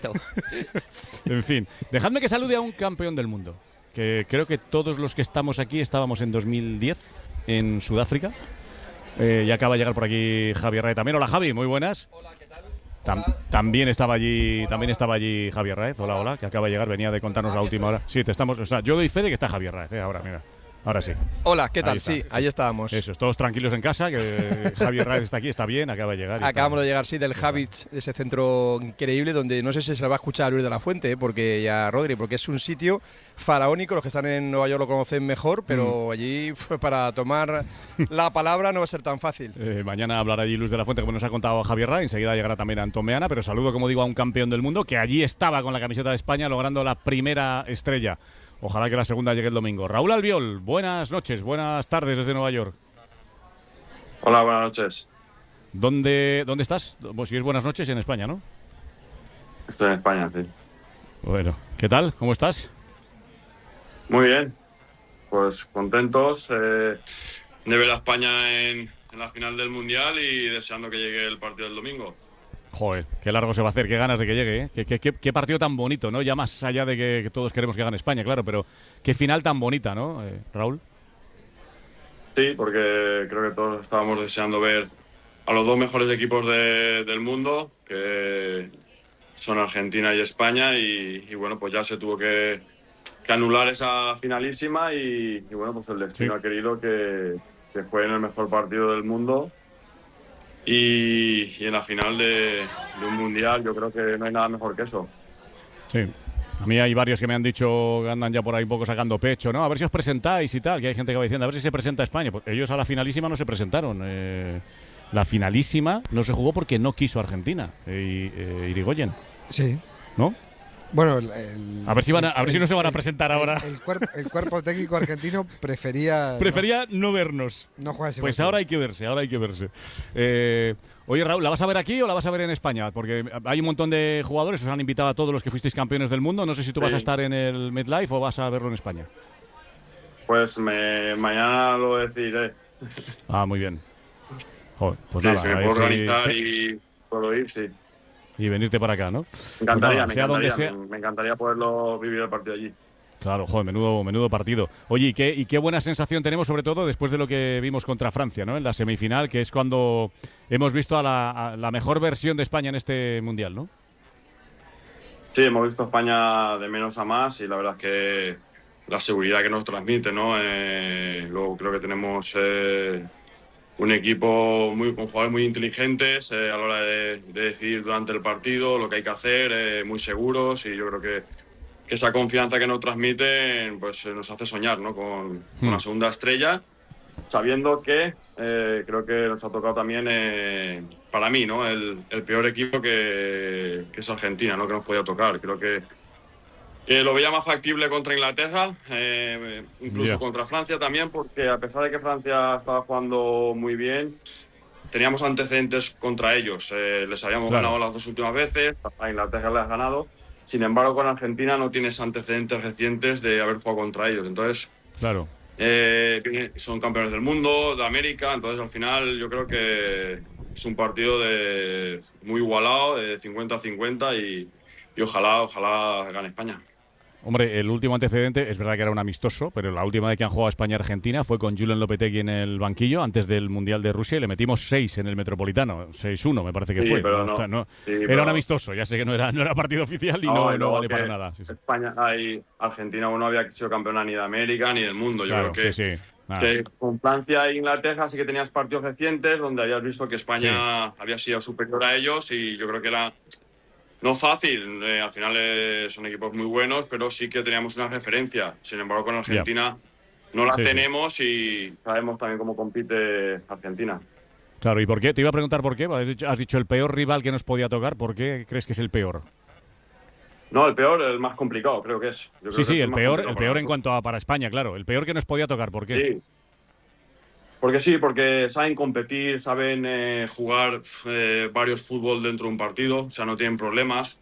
En fin, dejadme que salude a un campeón del mundo, que creo que todos los que estamos aquí estábamos en 2010 en Sudáfrica. Y acaba de llegar por aquí Javier Raez también. Hola, Javi, muy buenas. Hola, ¿qué tal? También estaba allí Javier Raez. Hola, que acaba de llegar, venía de contarnos la última hora. Sí, yo doy fe de que está Javier Raez, ahora, mira. Ahora sí. Hola, ¿qué tal? Sí, ahí estábamos. Eso, todos tranquilos en casa, que Javier Raez está aquí, está bien, acaba de llegar. Acabamos de llegar, sí, del Habits, de ese centro increíble, donde no sé si se le va a escuchar a Luis de la Fuente, porque ya Rodri, porque es un sitio faraónico. Los que están en Nueva York lo conocen mejor, pero allí para tomar la palabra no va a ser tan fácil. Mañana hablará allí Luis de la Fuente, como nos ha contado Javier Raez. Enseguida llegará también Antón Meana, pero saludo, como digo, a un campeón del mundo que allí estaba con la camiseta de España logrando la primera estrella. Ojalá que la segunda llegue el domingo. Raúl Albiol, buenas noches, buenas tardes desde Nueva York. Hola, buenas noches. ¿Dónde estás? Pues si es buenas noches, en España, ¿no? Estoy en España, sí. Bueno, ¿qué tal? ¿Cómo estás? Muy bien. Pues contentos de ver a España en la final del Mundial y deseando que llegue el partido del domingo. Joder, qué largo se va a hacer, qué ganas de que llegue, ¿eh? Qué partido tan bonito, ¿no? Ya más allá de que todos queremos que gane España, claro, pero qué final tan bonita, ¿no, Raúl? Sí, porque creo que todos estábamos deseando ver a los dos mejores equipos del mundo, que son Argentina y España, y bueno, pues ya se tuvo que anular esa finalísima y bueno, pues el destino ha querido que jueguen el mejor partido del mundo. Y en la final de un mundial yo creo que no hay nada mejor que eso. Sí, a mí hay varios que me han dicho que andan ya por ahí un poco sacando pecho, ¿no? A ver si os presentáis y tal, que hay gente que va diciendo a ver si se presenta España. Pues ellos a la finalísima no se presentaron. La finalísima no se jugó porque no quiso Argentina, Irigoyen. Sí. ¿No? Bueno, a ver si no se van a presentar ahora. El cuerpo técnico argentino prefería no vernos. No jugar ese pues partido. ahora hay que verse. Oye, Raúl, ¿la vas a ver aquí o la vas a ver en España? Porque hay un montón de jugadores, os han invitado a todos los que fuisteis campeones del mundo. No sé si tú vas a estar en el MetLife o vas a verlo en España. Pues mañana lo decidiré. Ah, muy bien. Joder, pues sí, nada, si me puedo organizar y puedo ir, sí. Y venirte para acá, ¿no? Me encantaría poderlo vivir el partido allí. Claro, joder, menudo partido. Oye, y qué buena sensación tenemos, sobre todo después de lo que vimos contra Francia, ¿no? En la semifinal, que es cuando hemos visto a la mejor versión de España en este Mundial, ¿no? Sí, hemos visto a España de menos a más y la verdad es que la seguridad que nos transmite, ¿no? Luego creo que tenemos un equipo con jugadores muy inteligentes a la hora de decidir durante el partido lo que hay que hacer, muy seguros, y yo creo que esa confianza que nos transmiten pues nos hace soñar, ¿no? con la segunda estrella, sabiendo que creo que nos ha tocado también, para mí, ¿no? el peor equipo que es Argentina, ¿no? Que nos podía tocar. Creo que lo veía más factible contra Inglaterra, incluso contra Francia también, porque a pesar de que Francia estaba jugando muy bien, teníamos antecedentes contra ellos. Les habíamos ganado las dos últimas veces, a Inglaterra les has ganado. Sin embargo, con Argentina no tienes antecedentes recientes de haber jugado contra ellos. Entonces, claro. Son campeones del mundo, de América. Entonces, al final, yo creo que es un partido muy igualado, de 50-50, y ojalá gane España. Hombre, el último antecedente, es verdad que era un amistoso, pero la última vez que han jugado España-Argentina fue con Julen Lopetegui en el banquillo antes del Mundial de Rusia y le metimos 6 en el Metropolitano, 6-1 me parece que fue. Pero era un amistoso, ya sé que no era partido oficial y no vale para nada. Sí. Argentina no había sido campeona ni de América ni del mundo. Yo claro, creo que con Francia e Inglaterra sí que tenías partidos recientes donde habías visto que España había sido superior a ellos, y yo creo que era... No fácil, al final son equipos muy buenos, pero sí que teníamos una referencia. Sin embargo, con Argentina no la tenemos y sabemos también cómo compite Argentina. Claro, ¿y por qué? Te iba a preguntar por qué. Has dicho el peor rival que nos podía tocar. ¿Por qué crees que es el peor? No, el peor, el más complicado, creo que es. El peor en cuanto a para España, claro. El peor que nos podía tocar, ¿por qué? Sí. Porque saben competir, saben jugar varios fútbol dentro de un partido, o sea, no tienen problemas.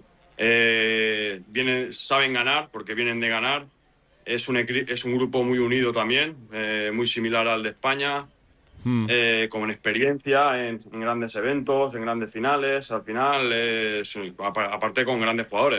Saben ganar, porque vienen de ganar. Es un grupo muy unido también, muy similar al de España. con experiencia en grandes eventos, en grandes finales. Al final, aparte con grandes jugadores.